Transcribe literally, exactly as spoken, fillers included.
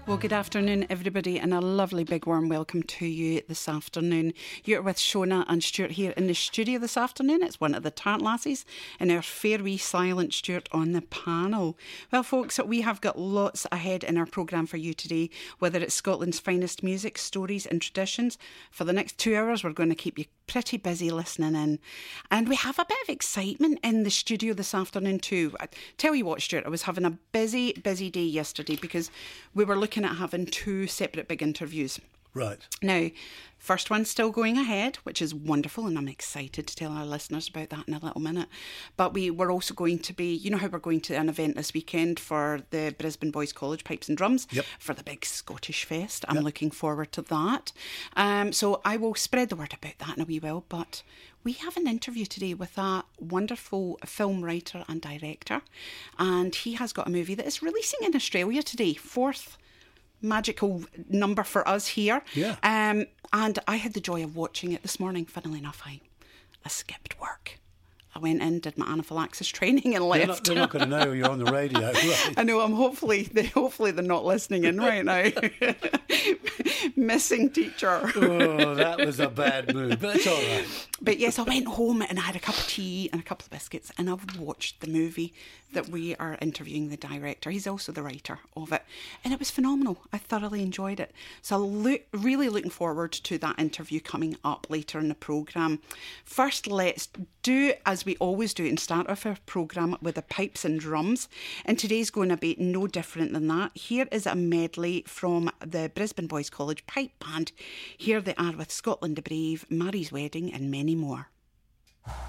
Well, good afternoon, everybody, and a lovely big warm welcome to you this afternoon. You're with Shona and Stuart here in the studio this afternoon. It's one of the Tart Lassies and our fair wee silent Stuart on the panel. Well, folks, we have got lots ahead in our programme for you today, whether it's Scotland's finest music, stories and traditions. For the next two hours, we're going to keep you pretty busy listening in. And we have a bit of excitement in the studio this afternoon too. I tell you what, Stuart, I was having a busy, busy day yesterday because we were looking at having two separate big interviews. Right. Now, first one's still going ahead, which is wonderful, and I'm excited to tell our listeners about that in a little minute. But we were also going to be, you know how we're going to an event this weekend for the Brisbane Boys College Pipes and Drums, yep. for the big Scottish Fest. I'm yep. looking forward to that. Um, so I will spread the word about that in a wee while, but we have an interview today with a wonderful film writer and director, and he has got a movie that is releasing in Australia today, fourth magical number for us here. Yeah. Um, and I had the joy of watching it this morning. Funnily enough, I, I skipped work. I went in, did my anaphylaxis training and left. They're not, they're not going to know you're on the radio. Right? I know, I'm hopefully, they, hopefully they're not listening in right now. Missing teacher. Oh, that was a bad move, but it's all right. But yes, I went home and I had a cup of tea and a couple of biscuits, and I've watched the movie that we are interviewing the director. He's also the writer of it, and it was phenomenal. I thoroughly enjoyed it. So I'm look, really looking forward to that interview coming up later in the programme. First, let's do as we always do and start off our programme with the pipes and drums. And today's going to be no different than that. Here is a medley from the Brisbane Boys College Pipe Band. Here they are with Scotland the Brave, Mary's Wedding and many more.